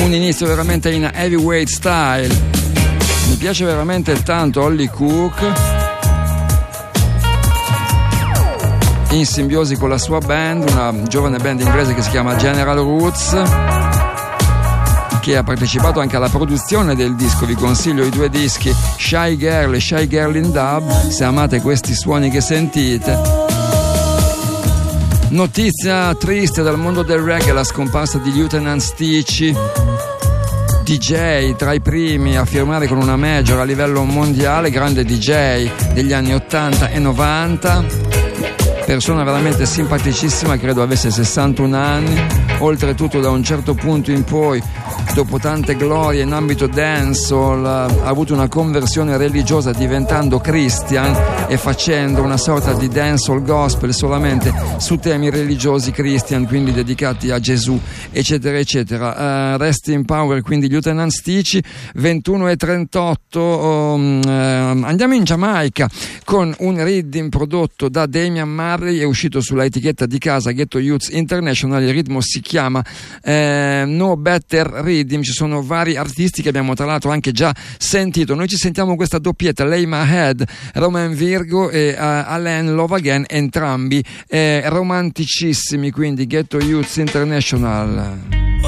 un inizio veramente in heavyweight style. Mi piace veramente tanto Holly Cook, in simbiosi con la sua band, una giovane band inglese che si chiama General Roots, che ha partecipato anche alla produzione del disco. Vi consiglio i 2 dischi, Shy Girl e Shy Girl in Dub, se amate questi suoni che sentite. Notizia triste dal mondo del reggae, la scomparsa di Lieutenant Stitchie, DJ tra i primi a firmare con una major a livello mondiale, grande DJ degli anni 80 e 90, persona veramente simpaticissima, credo avesse 61 anni, oltretutto da un certo punto in poi, dopo tante glorie in ambito dancehall, ha avuto una conversione religiosa diventando Christian e facendo una sorta di dancehall gospel solamente su temi religiosi Christian, quindi dedicati a Gesù, eccetera eccetera. Rest in power quindi Lieutenant Stitchie. 21:38, andiamo in Giamaica con un rhythm prodotto da Damian Marley, è uscito sulla etichetta di casa Ghetto Youths International, il ritmo si chiama No Better Rhythm. Ci sono vari artisti che abbiamo tra l'altro anche già sentito. Noi ci sentiamo questa doppietta, Lay My Head, Roman Virgo e Alain Love Again, entrambi romanticissimi, quindi Ghetto Youths International.